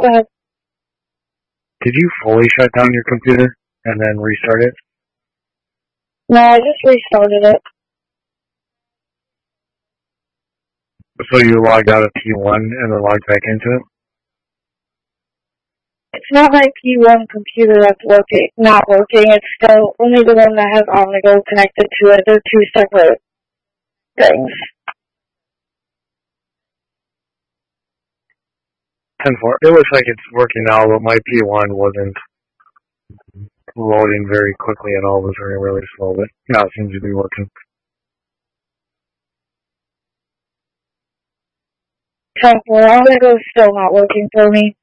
ahead. Did you fully shut down your computer and then restart it? No, I just restarted it. So you logged out of P1 and then logged back into it? It's not my P1 computer that's not working. It's still only the one that has Omnigo connected to it. They're two separate things. 10-4. It looks like it's working now, but my P1 wasn't loading very quickly at all. It was really slow, but now it seems to be working. 10-4. Omnigo's still not working for me.